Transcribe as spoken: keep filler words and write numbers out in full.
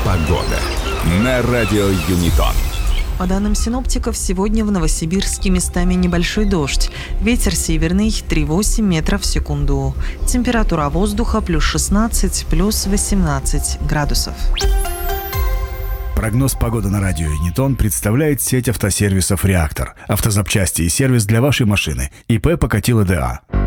Погода на радио Юнитон. По данным синоптиков, сегодня в Новосибирске местами небольшой дождь. Ветер северный три целых восемь десятых метров в секунду. Температура воздуха плюс шестнадцать, плюс восемнадцать градусов. Прогноз погоды на радио Юнитон представляет сеть автосервисов «Реактор». Автозапчасти и сервис для вашей машины. ИП Покатило ДА.